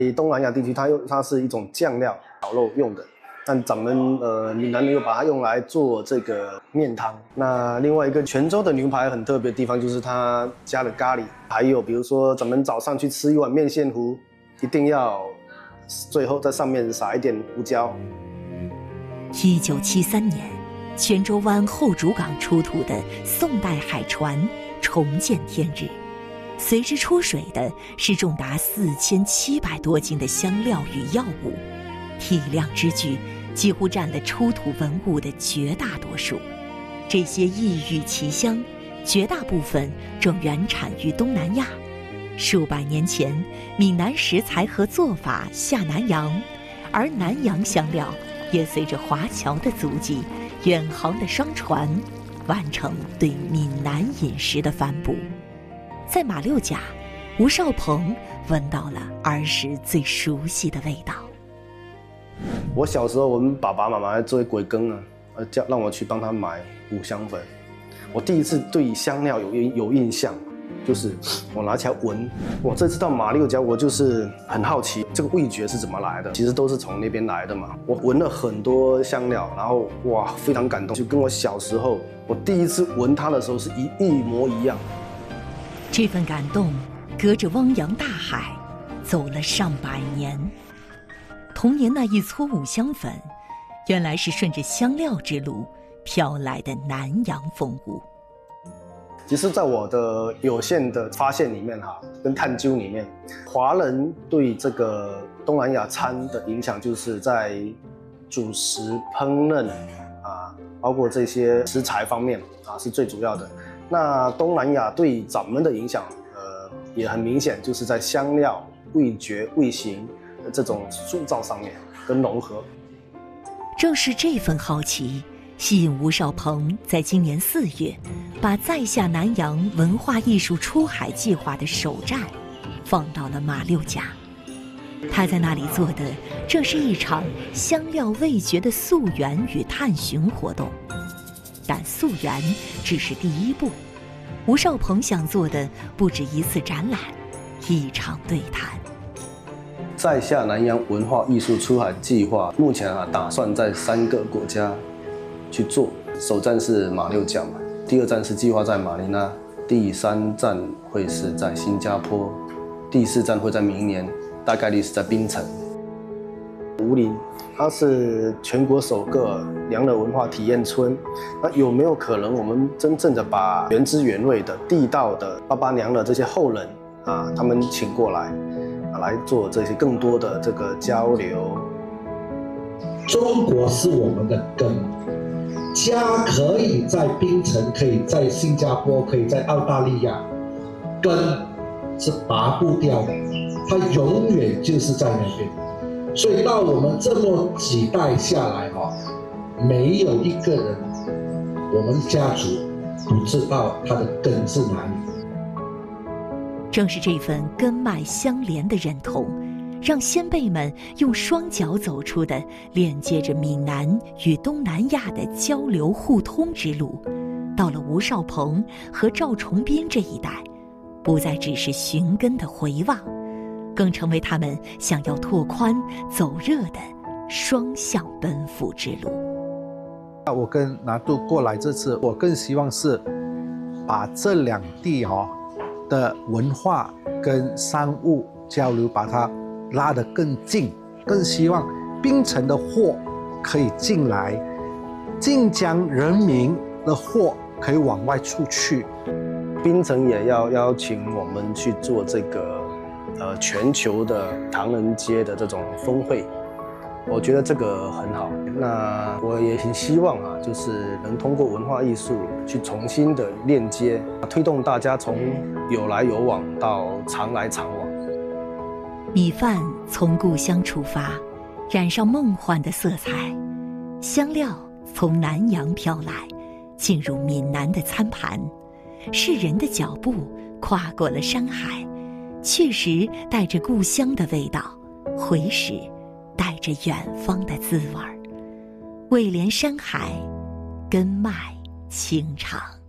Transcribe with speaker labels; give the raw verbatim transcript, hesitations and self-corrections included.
Speaker 1: 东南亚地区它又它是一种酱料烤肉用的，但咱们呃闽南人又把它用来做这个面汤。那另外一个泉州的牛排很特别的地方就是它加了咖喱，还有比如说咱们早上去吃一碗面线糊，一定要最后在上面撒一点胡椒。
Speaker 2: 一九七三年，泉州湾后主港出土的宋代海船重见天日，随之出水的是重达四千七百多斤的香料与药物，体量之巨，几乎占了出土文物的绝大多数。这些异域奇香，绝大部分正原产于东南亚。数百年前，闽南食材和做法下南洋，而南洋香料也随着华侨的足迹，远航的商船，完成对闽南饮食的反哺。在马六甲，吴少鹏闻到了儿时最熟悉的味道。
Speaker 1: 我小时候，我们爸爸妈妈作为鬼更啊，呃，叫让我去帮他买五香粉。我第一次对香料有有印象，就是我拿起来闻。我这次到马六甲，我就是很好奇这个味觉是怎么来的。其实都是从那边来的嘛。我闻了很多香料，然后哇，非常感动，就跟我小时候我第一次闻它的时候是一一模一样。
Speaker 2: 这份感动，隔着汪洋大海，走了上百年。童年那一撮五香粉，原来是顺着香料之路飘来的南洋风物。
Speaker 1: 其实，在我的有限的发现里面哈，跟探究里面，华人对这个东南亚餐的影响，就是在主食烹饪啊，包括这些食材方面啊，是最主要的。那东南亚对咱们的影响，呃，也很明显，就是在香料、味觉、味型的这种塑造上面跟融合。
Speaker 2: 正是这份好奇，吸引吴少鹏在今年四月，把在下南洋文化艺术出海计划的首站放到了马六甲。他在那里做的正是一场香料味觉的溯源与探寻活动。但溯源只是第一步，吴少鹏想做的不止一次展览，一场对谈。
Speaker 1: 在下南洋文化艺术出海计划目前啊，打算在三个国家去做。首站是马六甲嘛，第二站是计划在马尼拉，第三站会是在新加坡，第四站会在明年，大概率是在槟城。武陵，它是全国首个娘惹文化体验村。那有没有可能，我们真正的把原汁原味的、地道的爸爸娘惹这些后人啊，他们请过来，啊，来做这些更多的这个交流？
Speaker 3: 中国是我们的根，家可以在槟城，可以在新加坡，可以在澳大利亚，根是拔不掉的，它永远就是在那边。所以到我们这么几代下来哈，没有一个人，我们家族不知道他的根是哪里。
Speaker 2: 正是这份根脉相连的认同，让先辈们用双脚走出的连接着闽南与东南亚的交流互通之路，到了吴少鹏和赵崇斌这一代，不再只是寻根的回望，更成为他们想要拓宽走热的双向奔赴之路。
Speaker 4: 我跟拿督过来这次，我更希望是把这两地哦的文化跟商务交流把它拉得更近，更希望槟城的货可以进来，晋江人民的货可以往外出去。
Speaker 1: 槟城也要邀请我们去做这个呃全球的唐人街的这种峰会，我觉得这个很好。那我也很希望啊，就是能通过文化艺术去重新的链接，推动大家从有来有往到常来常往。
Speaker 2: 米饭从故乡出发，染上梦幻的色彩；香料从南洋飘来，进入闽南的餐盘。是人的脚步跨过了山海，去时带着故乡的味道，回时带着远方的滋味。味连山海，根脉清长。